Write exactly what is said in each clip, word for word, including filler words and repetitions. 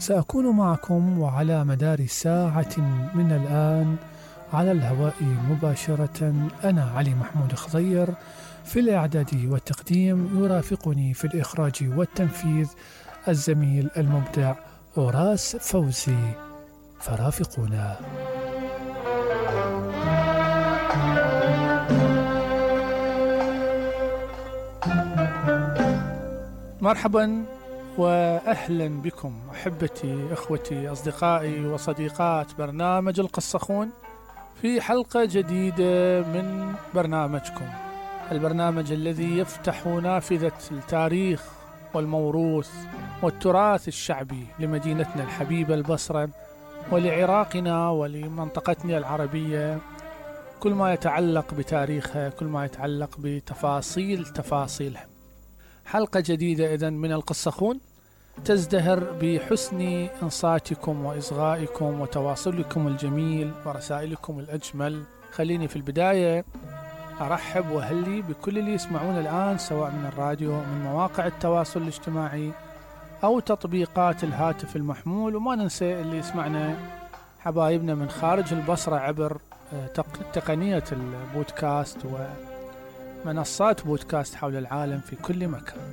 سأكون معكم وعلى مدار ساعة من الآن على الهواء مباشرة. أنا علي محمود خضير في الإعداد والتقديم، يرافقني في الإخراج والتنفيذ الزميل المبدع أوراس فوزي، فرافقونا. مرحبا وأهلا بكم أحبتي إخوتي أصدقائي وصديقات برنامج القصخون في حلقة جديدة من برنامجكم، البرنامج الذي يفتح نافذة التاريخ والموروث والتراث الشعبي لمدينتنا الحبيبة البصرة ولعراقنا ولمنطقتنا العربية، كل ما يتعلق بتاريخها، كل ما يتعلق بتفاصيل تفاصيلها. حلقة جديدة إذن من القصخون تزدهر بحسن إنصاتكم وإصغائكم وتواصلكم الجميل ورسائلكم الأجمل. خليني في البداية أرحب وهلي بكل اللي يسمعون الآن، سواء من الراديو، من مواقع التواصل الاجتماعي، أو تطبيقات الهاتف المحمول، وما ننسى اللي يسمعنا حبايبنا من خارج البصرة عبر تقنية البودكاست ومنصات بودكاست حول العالم في كل مكان.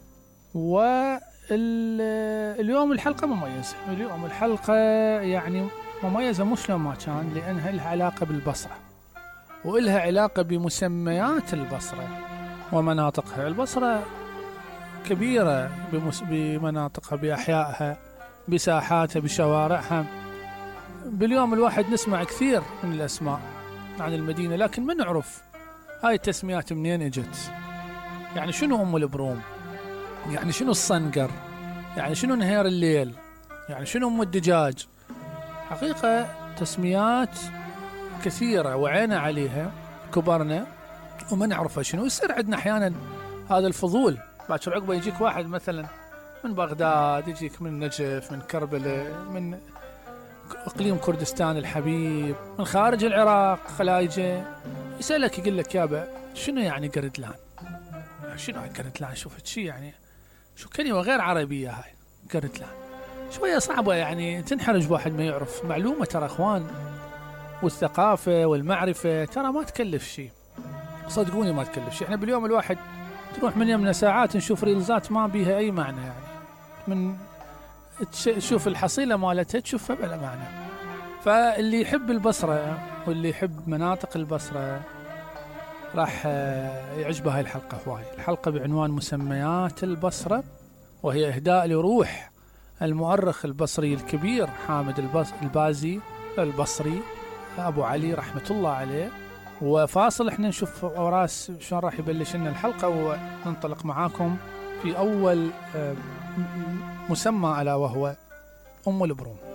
واليوم الحلقة مميزة، اليوم الحلقة يعني مميزة مش لما كان، لأنها لها علاقة بالبصرة وإلها علاقة بمسميات البصرة ومناطقها. البصرة كبيرة بمناطقها، بأحيائها، بساحاتها، بشوارعها. باليوم الواحد نسمع كثير من الأسماء عن المدينة، لكن ما نعرف هاي التسميات منين اجت. يعني شنو أم البروم؟ يعني شنو الصنقر؟ يعني شنو نهير الليل؟ يعني شنو أم الدجاج؟ حقيقة تسميات كثيرة وعينا عليها كبرنا وما نعرفها شنو. يصير عندنا أحيانا هذا الفضول، باكر عقبه يجيك واحد مثلا من بغداد، يجيك من النجف، من كربلاء، من إقليم كردستان الحبيب، من خارج العراق خلايجة، يسألك يقول لك يابا شنو يعني قردلان؟ شنو هاي قردلان؟ شوفت شي يعني شو كلمة غير عربية هاي قردلان، شوية صعبة يعني تنحرج واحد ما يعرف. معلومة ترى أخوان، والثقافة والمعرفة ترى ما تكلف شيء، صدقوني ما تكلف شيء. احنا باليوم الواحد تروح من يومنا ساعات نشوف ريلزات ما بيها أي معنى، يعني من تشوف الحصيلة مالتها تشوفها بلا معنى. فاللي يحب البصرة واللي يحب مناطق البصرة راح يعجبه هاي الحلقة هواي. الحلقة بعنوان مسميات البصرة، وهي إهداء لروح المؤرخ البصري الكبير حامد البازي البصري أبو علي رحمة الله عليه. وفاصل احنا نشوف أوراس شلون راح يبلش لنا الحلقة، وننطلق معاكم في أول مسمى ألا وهو أم البروم.